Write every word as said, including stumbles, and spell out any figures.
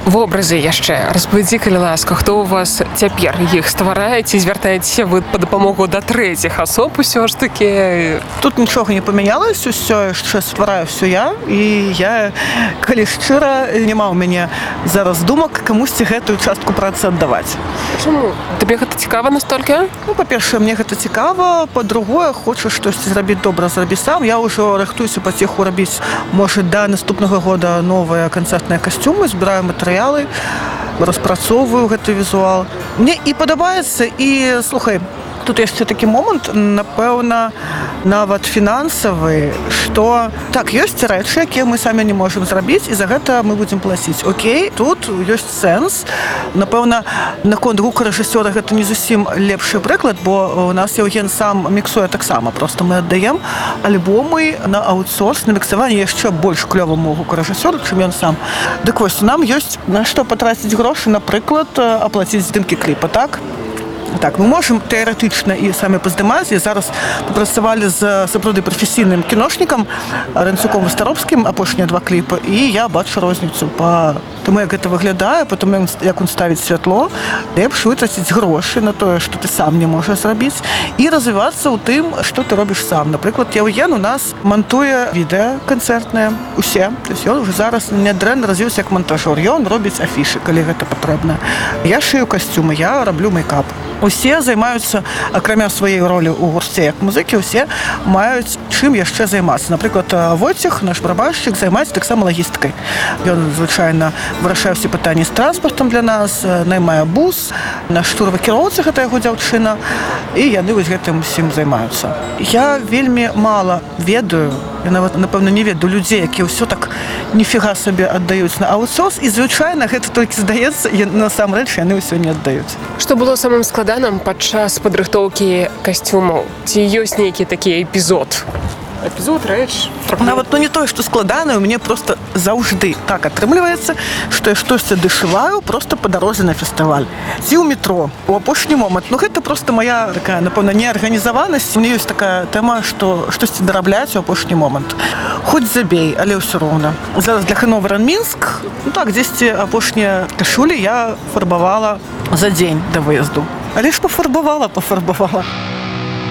Вобразы яшчэ распавядзі, калі ласка, хто у вас цяпер іх стварае, ці звяртаецеся вы па дапамогу да трэціх асоб усё ж такі? Тут нічога не памянялася, усё яшчэ ствараю ўсё я, і я, калі шчыра, няма ў мяне зараз думак камусьці гэтую частку працы аддаваць. Чаму? Табе гэта цікава настолькі? Ну, па-першае, мне гэта цікава, па-другое, хочу штосьці зрабіць добра, зрабіць сам. Я ўжо рыхтуюся паціху рабіць, можа, да наступнага года новыя канцэртныя касцюмы, збіраю матэрыялы, распрацоўваю гэты візуал. Мне і падабаецца, і, слухай, тут яшчэ такі момант, напэўна, нават фінансавы, што так, ёсць рэчы, якія мы самі не можам зрабіць, і за гэта мы будзем плаціць. Окей, тут ёсць сэнс. Напэўна, наконт гукарэжысёра гэта не зусім лепшы прыклад, бо у нас Еўген сам міксуе таксама. Проста мы аддаем альбомы на аутсорс, на міксаванне яшчэ больш клёваму гукарэжысёру, чым ён сам. Дык вось, нам ёсць на што патраціць грошы, напрыклад, аплаціць здымкі кліпа, так? Так, мы можам тэарэтычна і самі паздымаць. І зараз папрацавалі з сапраўды прафесійным кіношнікам Ранцюком і Старобскім апошнія два кліпы, і я бачу розніцу па тому, як гэта выглядае, па тому, як он ставіць святло. Лепш вытраціць грошы на тое, што ты сам не можаш зрабіць, і развівацца ў тым, што ты робіш сам. Напрыклад, Еўген у нас мантуе відэа канцэртнае, усе. То есть ён уже зараз нядрэнна развіўся як монтажёр. Ён робіць афішы, калі гэта патрэбна. Я шыю касцюмы, я раблю мейкап. Усе займаюцца, акрамя сваёй ролі ў гурце як музыкі, усе маюць чым яшчэ займацца. Напрыклад, Войцех, наш барабаншчык, займаецца таксама лагістыкай. Ён звычайна вырашае ўсе пытанні з транспартам для нас, наймае бус, наш турбакіроўца, гэта яго дзяўчына, і яны вось гэтым усім займаюцца. Я вельмі мала ведаю, я нават, напэўна, не ведаю людзей, якія ўсё так ніфіга сабе аддаюць на аутсорс, і звычайна гэта толькі здаецца, і насамрэч яны ўсё не аддаюць. Што было самым складаным падчас падрыхтоўкі касцюмаў? Ці ёсць нейкі такі эпізод? Эпізод, рэч? Нават ну, не тое, што складана, у мяне проста заўжды так атрымліваецца, што я штосьці дашываю проста па дарозе на фестываль. Ці ў метро, у апошні момант. Ну, гэта проста моя такая, напэўна, неарганізаванасць. У мяне ёсць такая тэма, што штосьці дарабляць у апошні момант. Хоць забей, але ўсё роўна. Зараз для Хановера Мінск, ну так, дзесьці апошнія кашулі я фарбавала за дзень да выезду. Але ж пафарбавала, пафарбавала.